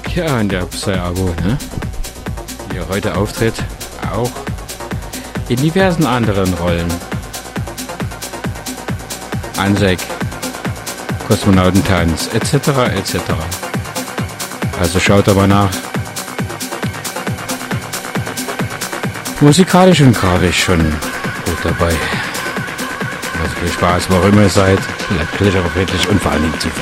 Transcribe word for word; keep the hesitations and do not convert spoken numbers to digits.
Ja, und der Psy-Abo, ne? Wie er heute auftritt, auch in diversen anderen Rollen. Ansek, Kosmonautentanz, et cetera et cetera. Also schaut aber nach. Musikalisch und grafisch schon gut dabei. Also viel Spaß, wo auch immer ihr seid. Bleibt glücklich, aber friedlich und vor allen Dingen zufrieden.